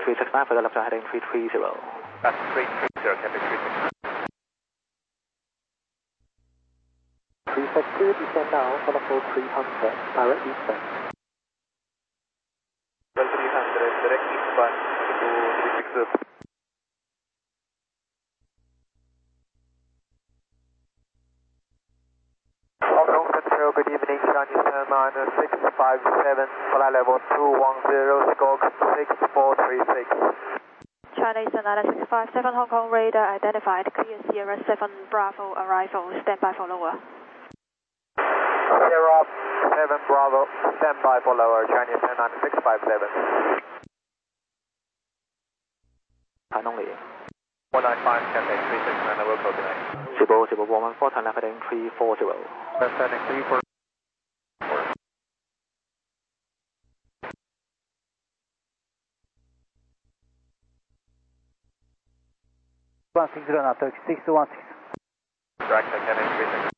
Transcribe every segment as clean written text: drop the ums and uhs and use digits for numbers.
369 for the left heading 330. That's 330, Cathay 369. 362, descend now, follow for 300, direct eastbound. 300, direct eastbound to 360. Hong Kong Central, good evening, Chinese Airliner 657, flight level 210, score 6436. Chinese Airliner 657, Hong Kong radar identified, clear Sierra 7 Bravo arrival, stand by for lower. Sierra 7 Bravo, stand by for lower, Chinese Airliner 657. 10公里。 195, Cathay 369, I will coordinate. 直播114 turn left heading 340. Left heading 340. 160 now, 36 to 16. Direct Cathay 369.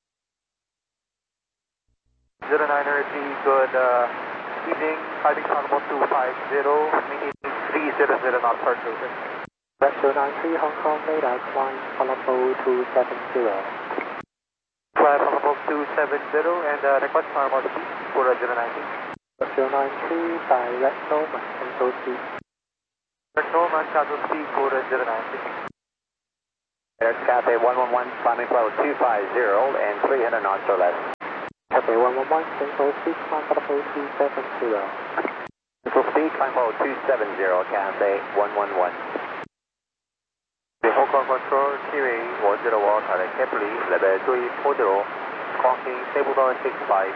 09RG, good evening, climbing Congo 250, maintaining 300 knots per cruiser. Vector 93, Hong Kong radar, climb Colombo 270. Flight Colombo 270 and request normal speed for 090. Vector 93, direct Norman, control speed. Direct Norman, control speed for 090. There's Cathay 111, climbing level 250 and 300 knots or less. Cathay 111, control speed, climb Colombo 270. Control speed, climb level 270, Cathay 111. The Hong Kong Control, Kiwi 101, direct carefully, level 340, crossing Stable 65.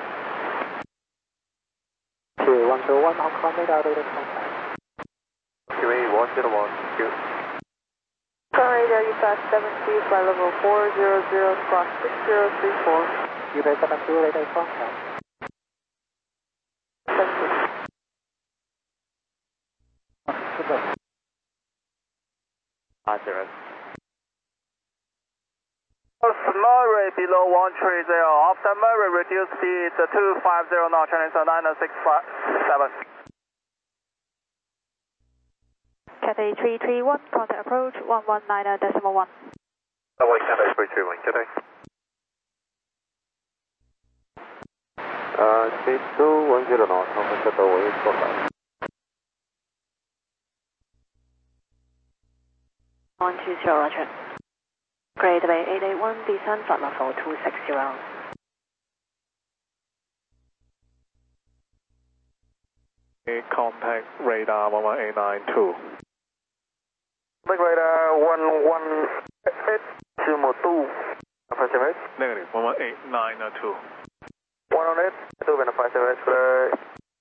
Kiwi 101, Hong Kong radar, radar contact. Kiwi 101, Q. Radar, you pass 70, flight level 400, cross 6034. You better 72, radar contact. 80. Murray below 130, after Murray reduce speed to 250 knots, Chinese Airliner 657. Cathay 331, contact approach 119.1. Away Cathay 331, Cathay. Speed 210 knots, Hong Kong Central, way 45. 120, roger. Grade Bay 881, descend flight level 260. Contact radar 11892. Contact radar 118, affirmative. Negative 11892. 118, 2 and 57,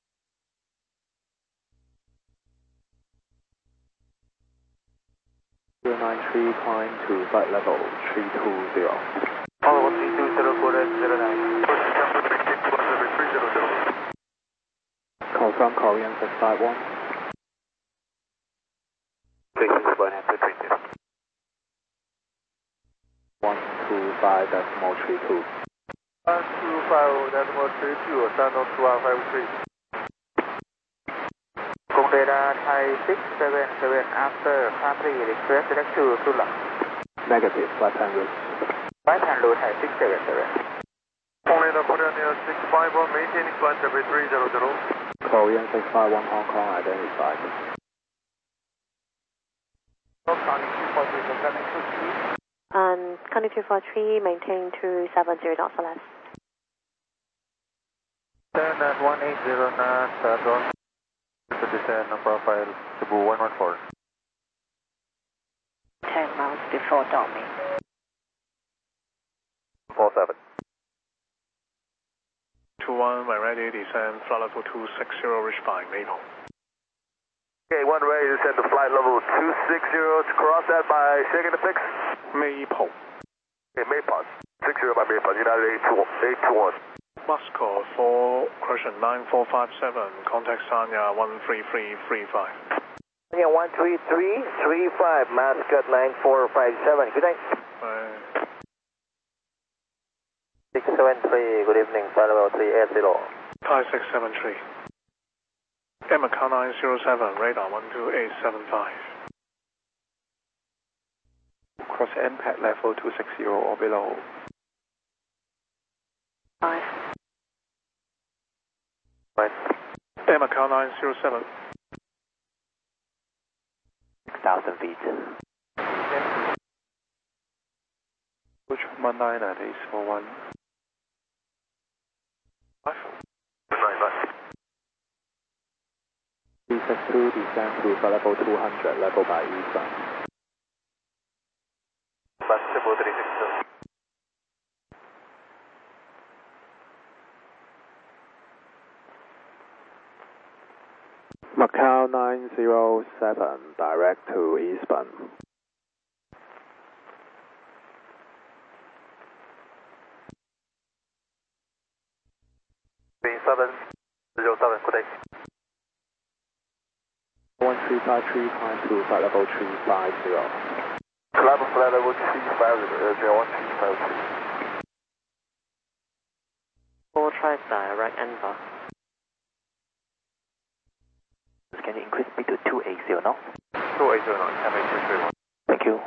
093, climb to flight level 320. Follow 320 for 09. Confirm Korean 651. Please explain after 32. 125.32. 125.32, Sano 2153. Kong radar Thai 677 after country request direct to Sula. Negative, left hand route. Right hand load Thai 677. Kong radar Korean Air 651, maintaining flight level 300. Korean 651 Hong Kong identified. Contact 243, maintain 270 knots or less. 10 at 180 knots, drone to descend on profile Cebu 114. 10 miles before Dormy. 47. 21, my ready, descend, flight level 260, reach by Maple. Okay, 1 ready to descend to flight level 260 to cross that by second to fix. Maple. Okay, Maple. 60 by Maple, United 821. Moscow 4, correction 9457, contact Sanya 13335. Yeah, 13335, Mascot 9457. Good night. 673, good evening, flight level 380. Thai 673. Macau 907, radar 12875. Cross impact level 260 or below. 5. Macau 907. 6,000 feet. Approach 19 at ACE41. 362, descend to flight level 200, level by eastbound. Civil 362. Macau 907, direct to eastbound. Green 7, 07, good day. 1353, climb to flight level 350. Climb to flight level 350, 1352. 4 track direct enter. Can you increase speed to 280 knots? 280 knots, MH331. Thank you.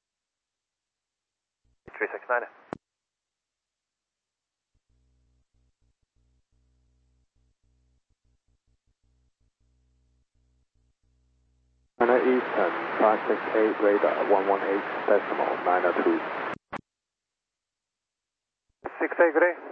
369. China Eastern 568, radar 118.902. 68, good day.